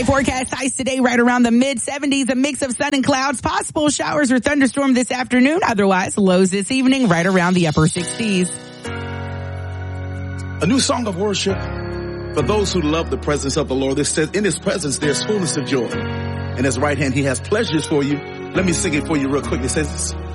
Live forecast highs today right around the mid-70s, a mix of sun and clouds, possible showers or thunderstorm this afternoon. Otherwise, lows this evening right around the upper 60s. A new song of worship for those who love the presence of the Lord. This says, in his presence there's fullness of joy. In his right hand he has pleasures for you. Let me sing it for you real quick. It says,